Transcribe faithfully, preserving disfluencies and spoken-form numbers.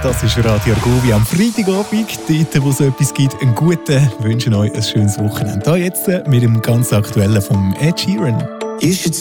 Das ist Radio Argovia am Freitagabend, dort, wo es etwas gibt. Einen guten, wünschen euch ein schönes Wochenende. Hier jetzt mit dem ganz aktuellen vom Ed Sheeran. You should